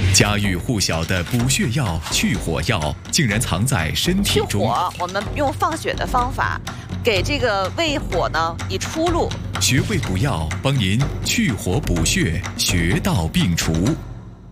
家喻户晓的补血药、去火药，竟然藏在身体中。 去火，我们用放血的方法，给这个胃火呢以出路。 学会补药，帮您去火补血，穴道病除。